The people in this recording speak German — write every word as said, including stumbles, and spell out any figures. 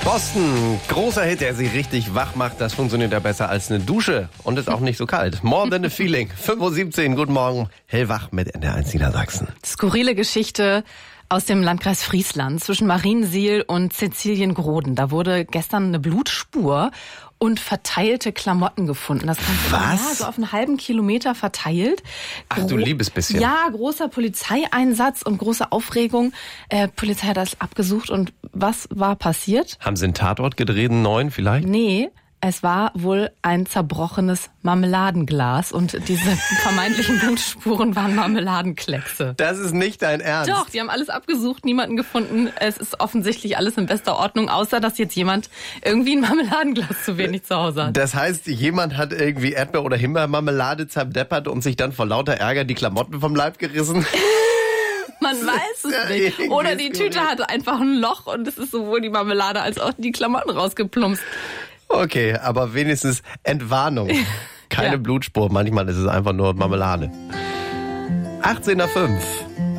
Boston, großer Hit, der sie richtig wach macht. Das funktioniert ja besser als eine Dusche und ist auch nicht so kalt. More than a feeling. fünf Uhr siebzehn, guten Morgen. Hellwach mit N D R eins Niedersachsen. Skurrile Geschichte aus dem Landkreis Friesland zwischen Mariensiel und Siziliengroden. Da wurde gestern eine Blutspur und verteilte Klamotten gefunden. Das kannst du Was? Ja, so auf einen halben Kilometer verteilt. Ach du liebes bisschen. Ja, großer Polizeieinsatz und große Aufregung. Äh, Polizei hat das abgesucht und was war passiert? Haben sie einen Tatort gedreht, einen neuen vielleicht? Nee, es war wohl ein zerbrochenes Marmeladenglas und diese vermeintlichen Blutspuren waren Marmeladenkleckse. Das ist nicht dein Ernst. Doch, die haben alles abgesucht, niemanden gefunden. Es ist offensichtlich alles in bester Ordnung, außer dass jetzt jemand irgendwie ein Marmeladenglas zu wenig zu Hause hat. Das heißt, jemand hat irgendwie Erdbeer- oder Himbeermarmelade zerdeppert und sich dann vor lauter Ärger die Klamotten vom Leib gerissen? Man weiß es Ja, nicht. irgendwie Oder die skurril. Tüte hatte einfach ein Loch und es ist sowohl die Marmelade als auch die Klamotten rausgeplumpst. Okay, aber wenigstens Entwarnung. Keine Ja. Blutspur, manchmal ist es einfach nur Marmelade. achtzehn Uhr fünf.